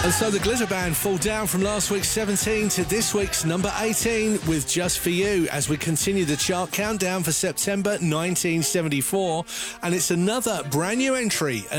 And so the Glitter Band fall down from last week's 17 to this week's number 18 with Just For You as we continue the chart countdown for September 1974. And it's another brand new entry.